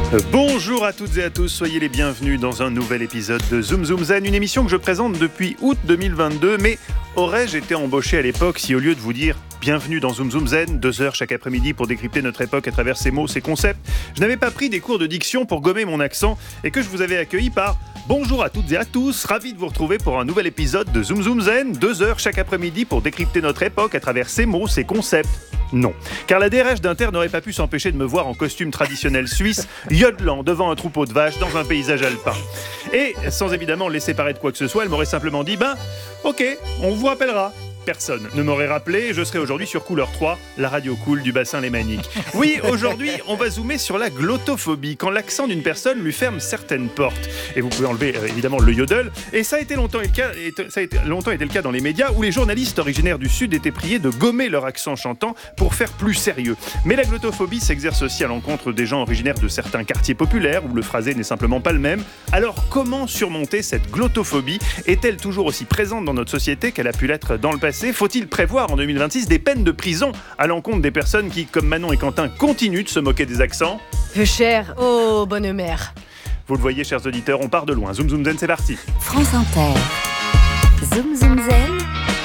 Bonjour à toutes et à tous, soyez les bienvenus dans un nouvel épisode de Zoom Zoom Zen, une émission que je présente depuis août 2022, mais aurais-je été embauché à l'époque si au lieu de vous dire bienvenue dans Zoom Zoom Zen, 2 heures chaque après-midi pour décrypter notre époque à travers ses mots, ses concepts, je n'avais pas pris des cours de diction pour gommer mon accent et que je vous avais accueilli par bonjour à toutes et à tous, ravi de vous retrouver pour un nouvel épisode de Zoom Zoom Zen, 2 heures chaque après-midi pour décrypter notre époque à travers ses mots, ses concepts. Non, car la DRH d'Inter n'aurait pas pu s'empêcher de me voir en costume traditionnel suisse, yodelant devant un troupeau de vaches dans un paysage alpin. Et, sans évidemment laisser paraître quoi que ce soit, elle m'aurait simplement dit « ok, on vous rappellera ». Personne ne m'aurait rappelé, je serais aujourd'hui sur Couleur 3, la radio cool du bassin lémanique. Oui, aujourd'hui, on va zoomer sur la glottophobie, quand l'accent d'une personne lui ferme certaines portes. Et vous pouvez enlever évidemment le yodel. Et ça a été longtemps été le cas dans les médias, où les journalistes originaires du Sud étaient priés de gommer leur accent chantant pour faire plus sérieux. Mais la glottophobie s'exerce aussi à l'encontre des gens originaires de certains quartiers populaires, où le phrasé n'est simplement pas le même. Alors, comment surmonter cette glottophobie ? Est-elle toujours aussi présente dans notre société qu'elle a pu l'être dans le passé ? Faut-il prévoir en 2026 des peines de prison à l'encontre des personnes qui, comme Manon et Quentin, continuent de se moquer des accents ? Peu cher, oh bonne mère. Vous le voyez, chers auditeurs, on part de loin. Zoom Zoom Zen, c'est parti. France Inter. Zoom Zoom Zen.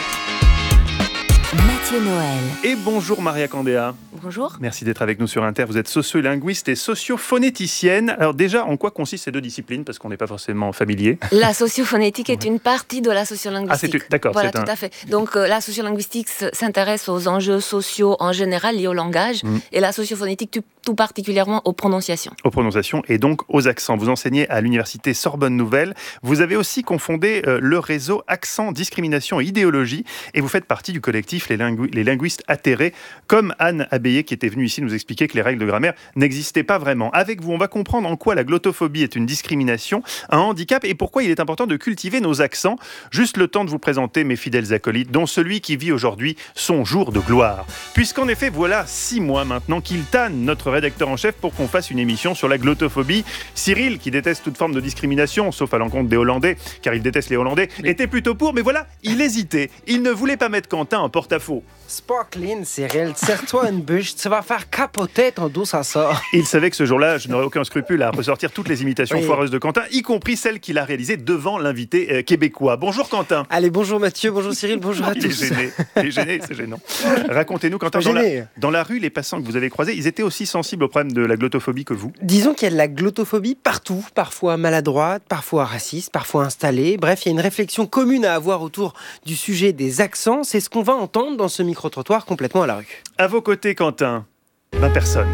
Mathieu Noël. Et bonjour Maria Candéa. Bonjour. Merci d'être avec nous sur Inter. Vous êtes sociolinguiste et sociophonéticienne. Alors déjà, en quoi consistent ces deux disciplines ? Parce qu'on n'est pas forcément familier. La sociophonétique est une partie de la sociolinguistique. D'accord. Voilà, tout à fait. Donc la sociolinguistique s'intéresse aux enjeux sociaux en général liés au langage et la sociophonétique tout particulièrement aux prononciations. Aux prononciations et donc aux accents. Vous enseignez à l'université Sorbonne Nouvelle. Vous avez aussi confondé le réseau Accent, Discrimination et Idéologie et vous faites partie du collectif Les Linguistes Atterrés, comme Anne Abéillé qui était venue ici nous expliquer que les règles de grammaire n'existaient pas vraiment. Avec vous, on va comprendre en quoi la glottophobie est une discrimination, un handicap et pourquoi il est important de cultiver nos accents. Juste le temps de vous présenter mes fidèles acolytes, dont celui qui vit aujourd'hui son jour de gloire. Puisqu'en effet, voilà 6 mois maintenant qu'il tanne notre rédacteur en chef pour qu'on fasse une émission sur la glottophobie. Cyril, qui déteste toute forme de discrimination, sauf à l'encontre des Hollandais, car il déteste les Hollandais, était plutôt pour, mais voilà, il hésitait. Il ne voulait pas mettre Quentin en porte-à-faux. Sparkling, Cyril, serre-toi une bûche, tu vas faire capoter ton dos, ça sort. Il savait que ce jour-là, je n'aurais aucun scrupule à ressortir toutes les imitations foireuses de Quentin, y compris celles qu'il a réalisées devant l'invité québécois. Bonjour Quentin. Allez, bonjour Mathieu, bonjour Cyril, bonjour à tous. Il est gêné, c'est gênant. Racontez-nous, Quentin, dans la rue, les passants que vous avez croisés, ils étaient aussi sensibles au problème de la glottophobie que vous ? Disons qu'il y a de la glottophobie partout, parfois maladroite, parfois raciste, parfois installée. Bref, il y a une réflexion commune à avoir autour du sujet des accents. C'est ce qu'on va entendre dans ce micro-trottoir complètement à la rue. À vos côtés, Quentin, personne.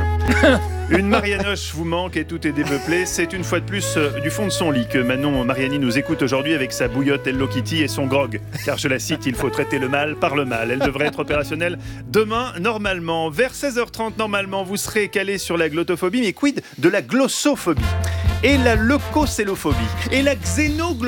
Une Marianoche vous manque et tout est dépeuplé. C'est une fois de plus du fond de son lit que Manon Mariani nous écoute aujourd'hui avec sa bouillotte Hello Kitty et son grog. Car je la cite, il faut traiter le mal par le mal. Elle devrait être opérationnelle demain, normalement. Vers 16h30, normalement, vous serez calé sur la glottophobie. Mais quid de la glossophobie ? Et la leucocélophobie ? Et la xénoglossophobie ?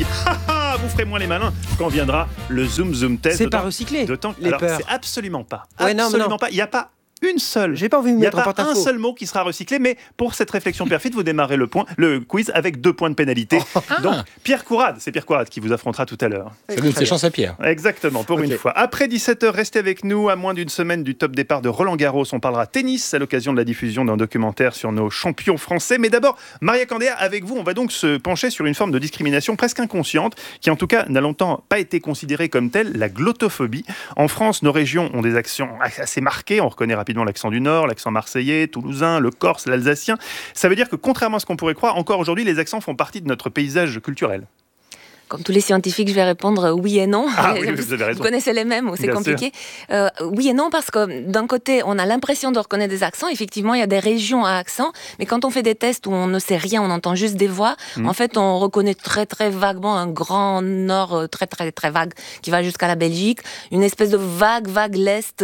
Vous ferez moins les malins quand viendra le Zoom Zoom test. C'est pas recyclé, les Alors, peurs. c'est absolument pas. Ouais, absolument non. pas. Il n'y a pas une seule. J'ai pas envie de me mettre en porte-à-faux. Il n'y a pas un seul mot qui sera recyclé, mais pour cette réflexion perfide, vous démarrez le quiz avec 2 points de pénalité. Donc, Pierre Courade, c'est Pierre Courade qui vous affrontera tout à l'heure. Ça donne ses chances à Pierre. Exactement, pour une fois. Après 17h, restez avec nous. À moins d'une semaine du top départ de Roland Garros, on parlera tennis à l'occasion de la diffusion d'un documentaire sur nos champions français. Mais d'abord, Maria Candéa, avec vous, on va donc se pencher sur une forme de discrimination presque inconsciente, qui en tout cas n'a longtemps pas été considérée comme telle, la glottophobie. En France, nos régions ont des accents assez marqués. On reconnaît rapidement l'accent du Nord, l'accent marseillais, toulousain, le corse, l'alsacien. Ça veut dire que contrairement à ce qu'on pourrait croire, encore aujourd'hui, les accents font partie de notre paysage culturel. Comme tous les scientifiques, je vais répondre oui et non. Oui, vous avez raison. Vous connaissez les mêmes, c'est compliqué. Oui et non, parce que d'un côté, on a l'impression de reconnaître des accents. Effectivement, il y a des régions à accent, mais quand on fait des tests où on ne sait rien, on entend juste des voix, en fait, on reconnaît très très vaguement un grand nord très très très vague qui va jusqu'à la Belgique, une espèce de vague l'est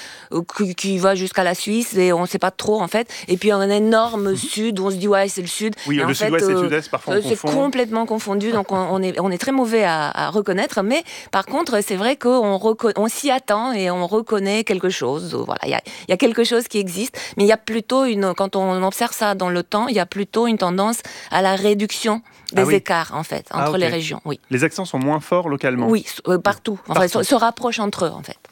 qui va jusqu'à la Suisse et on ne sait pas trop en fait. Et puis un énorme sud où on se dit ouais c'est le sud. Oui, le sud-ouest et le sud-est parfois on c'est confond. Complètement confondu, donc on est très mauvais à reconnaître, mais par contre, c'est vrai qu'on s'y attend et on reconnaît quelque chose. Voilà, il y a quelque chose qui existe, mais il y a plutôt quand on observe ça dans le temps, il y a plutôt une tendance à la réduction des écarts, en fait, entre les régions. Oui. Les accents sont moins forts localement ? Oui, partout. Enfin, se rapprochent entre eux, en fait.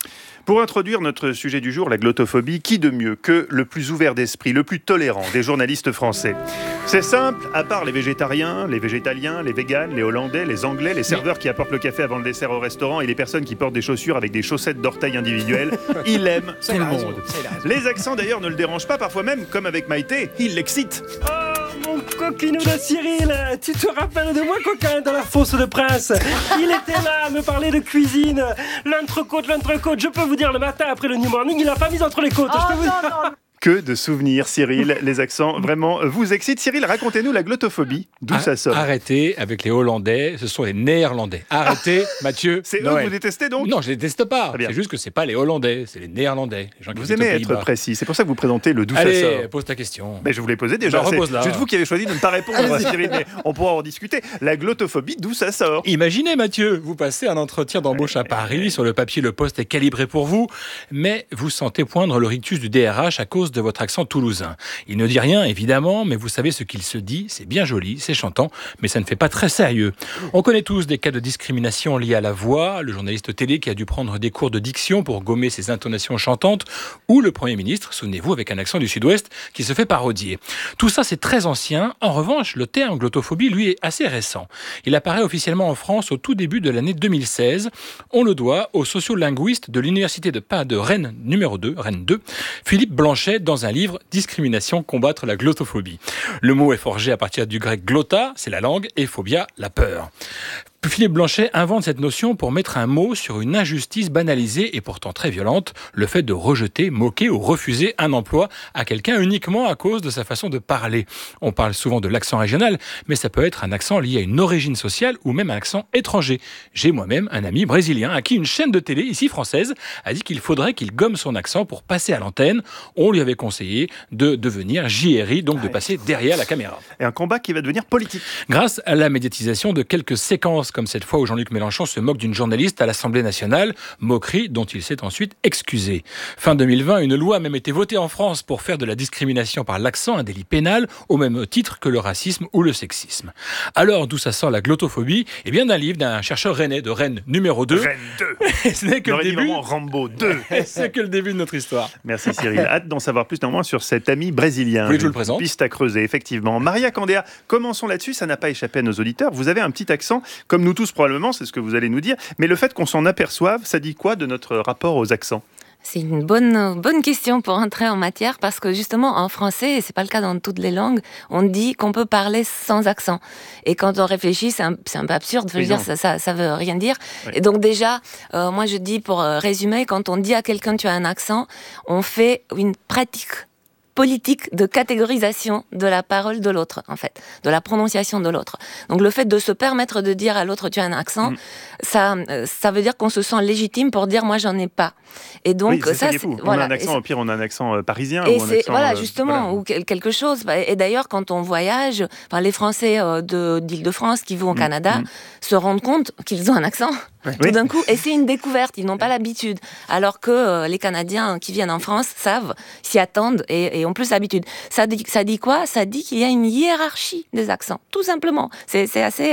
Pour introduire notre sujet du jour, la glottophobie, qui de mieux que le plus ouvert d'esprit, le plus tolérant des journalistes français? C'est simple, à part les végétariens, les végétaliens, les véganes, les hollandais, les anglais, les serveurs qui apportent le café avant le dessert au restaurant et les personnes qui portent des chaussures avec des chaussettes d'orteils individuelles, il aime tout le monde. Les accents d'ailleurs ne le dérangent pas, parfois même, comme avec Maïté, il l'excite. Mon coquinou de Cyril, tu te rappelles de moi, coquin, dans la fosse de Prince? Il était là à me parler de cuisine. L'entrecôte, je peux vous dire, le matin après le New Morning, il a pas mis entre les côtes. Je peux vous dire. Que de souvenirs, Cyril. Les accents vraiment vous excitent. Cyril, racontez-nous la glottophobie. D'où ça sort? Arrêtez avec les Hollandais, ce sont les Néerlandais. Arrêtez, Mathieu. C'est eux que vous détestez donc? Non, je les déteste pas. C'est juste que c'est pas les Hollandais, c'est les Néerlandais. Les gens qui vous aimez être précis. C'est pour ça que vous présentez le d'où ça sort. Allez, pose ta question. Mais je vous l'ai posé déjà. C'est juste vous qui avez choisi de ne pas répondre, Cyril. Mais on pourra en discuter. La glottophobie, d'où ça sort? Imaginez, Mathieu, vous passez un entretien d'embauche à Paris. Sur le papier, le poste est calibré pour vous, mais vous sentez poindre le rictus du DRH à cause de votre accent toulousain. Il ne dit rien, évidemment, mais vous savez ce qu'il se dit. C'est bien joli, c'est chantant, mais ça ne fait pas très sérieux. On connaît tous des cas de discrimination liés à la voix, le journaliste télé qui a dû prendre des cours de diction pour gommer ses intonations chantantes, ou le Premier ministre, souvenez-vous, avec un accent du Sud-Ouest qui se fait parodier. Tout ça, c'est très ancien. En revanche, le terme glottophobie, lui, est assez récent. Il apparaît officiellement en France au tout début de l'année 2016. On le doit au sociolinguiste de l'université de Rennes numéro 2, Rennes 2, Philippe Blanchet, dans un livre Discrimination, combattre la glottophobie. Le mot est forgé à partir du grec glotta, c'est la langue, et phobia, la peur. Philippe Blanchet invente cette notion pour mettre un mot sur une injustice banalisée et pourtant très violente, le fait de rejeter, moquer ou refuser un emploi à quelqu'un uniquement à cause de sa façon de parler. On parle souvent de l'accent régional, mais ça peut être un accent lié à une origine sociale ou même un accent étranger. J'ai moi-même un ami brésilien à qui une chaîne de télé, ici française, a dit qu'il faudrait qu'il gomme son accent pour passer à l'antenne. On lui avait conseillé de devenir JRI, donc de passer derrière la caméra. Et un combat qui va devenir politique. Grâce à la médiatisation de quelques séquences comme cette fois où Jean-Luc Mélenchon se moque d'une journaliste à l'Assemblée nationale, moquerie dont il s'est ensuite excusé. Fin 2020, une loi a même été votée en France pour faire de la discrimination par l'accent un délit pénal, au même titre que le racisme ou le sexisme. Alors, d'où ça sort la glottophobie? Eh bien, d'un livre d'un chercheur rennais de Rennes numéro 2. Rennes 2. Ce n'est que le début. Rambo 2. C'est que le début de notre histoire. Merci Cyril. Hâte d'en savoir plus néanmoins sur cet ami brésilien. Vous voulez que je le présente? Piste à creuser, effectivement. Maria Candéa, commençons là-dessus, ça n'a pas échappé à nos auditeurs. Vous avez un petit accent, comme nous tous probablement, c'est ce que vous allez nous dire. Mais le fait qu'on s'en aperçoive, ça dit quoi de notre rapport aux accents? C'est une bonne question pour entrer en matière parce que justement en français, et c'est pas le cas dans toutes les langues, on dit qu'on peut parler sans accent. Et quand on réfléchit, c'est un peu absurde. Je veux dire, ça veut rien dire. Oui. Et donc déjà, moi je dis pour résumer, quand on dit à quelqu'un tu as un accent, on fait une pratique politique de catégorisation de la parole de l'autre, en fait, de la prononciation de l'autre. Donc le fait de se permettre de dire à l'autre tu as un accent, ça veut dire qu'on se sent légitime pour dire moi j'en ai pas. Et donc oui, ça c'est fou. Voilà. On a un accent, au pire on a un accent parisien. Et ou un c'est accent, justement ou quelque chose. Et d'ailleurs quand on voyage, les Français d'Île-de-France qui vont au Canada se rendent compte qu'ils ont un accent. Tout d'un coup, et c'est une découverte, ils n'ont pas l'habitude. Alors que les Canadiens qui viennent en France savent, s'y attendent et ont plus l'habitude. Ça dit quoi? Ça dit qu'il y a une hiérarchie des accents, tout simplement. C'est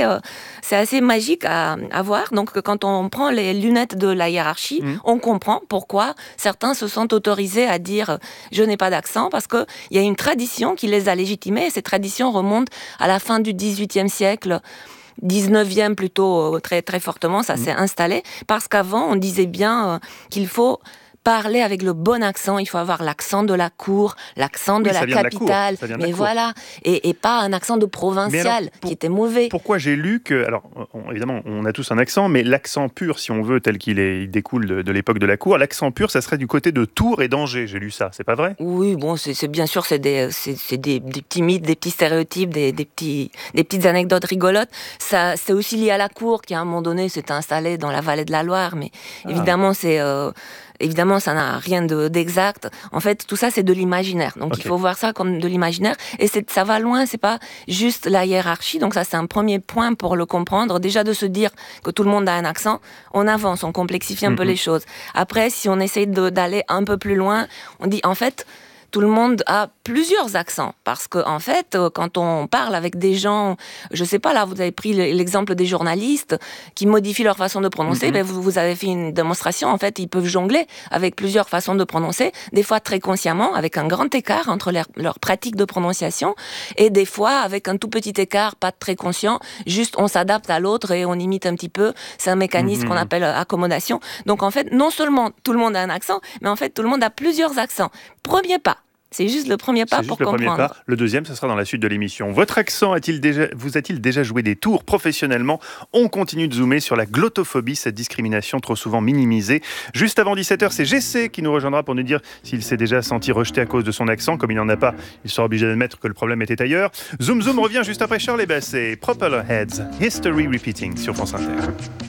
assez magique à voir. Donc quand on prend les lunettes de la hiérarchie, on comprend pourquoi certains se sentent autorisés à dire « je n'ai pas d'accent » parce qu'il y a une tradition qui les a légitimés et cette tradition remonte à la fin du XVIIIe siècle. 19e plutôt très, très fortement, ça s'est installé, parce qu'avant on disait bien qu'il faut parler avec le bon accent, il faut avoir l'accent de la cour, l'accent de la capitale, mais voilà, et pas un accent de provincial qui était mauvais. Pourquoi j'ai lu que, alors évidemment on a tous un accent, mais l'accent pur, si on veut, tel il découle de l'époque de la cour, l'accent pur, ça serait du côté de Tours et d'Angers, j'ai lu ça, c'est pas vrai? Oui, bon, c'est bien sûr, c'est des petits mythes, des petits stéréotypes, des petites anecdotes rigolotes. Ça, c'est aussi lié à la cour qui à un moment donné s'est installée dans la vallée de la Loire, mais évidemment Évidemment, ça n'a rien d'exact. En fait, tout ça, c'est de l'imaginaire. Donc, il faut voir ça comme de l'imaginaire. Et ça va loin, c'est pas juste la hiérarchie. Donc, ça, c'est un premier point pour le comprendre. Déjà, de se dire que tout le monde a un accent, on avance, on complexifie un peu les choses. Après, si on essaye d'aller un peu plus loin, on dit, en fait, tout le monde a plusieurs accents. Parce que, en fait, quand on parle avec des gens, je sais pas, là, vous avez pris l'exemple des journalistes qui modifient leur façon de prononcer, ben, vous avez fait une démonstration, en fait, ils peuvent jongler avec plusieurs façons de prononcer, des fois très consciemment, avec un grand écart entre leur pratique de prononciation, et des fois avec un tout petit écart, pas très conscient, juste on s'adapte à l'autre et on imite un petit peu. C'est un mécanisme qu'on appelle accommodation. Donc en fait, non seulement tout le monde a un accent, mais en fait tout le monde a plusieurs accents. Premier pas. C'est juste le premier pas pour comprendre. Premier pas. Le deuxième, ce sera dans la suite de l'émission. Votre accent vous a-t-il déjà joué des tours professionnellement ? On continue de zoomer sur la glottophobie, cette discrimination trop souvent minimisée. Juste avant 17h, c'est Jessé qui nous rejoindra pour nous dire s'il s'est déjà senti rejeté à cause de son accent. Comme il n'en a pas, il sera obligé d'admettre que le problème était ailleurs. Zoom Zoom revient juste après Shirley Bassey, Propeller Heads, History Repeating sur France Inter.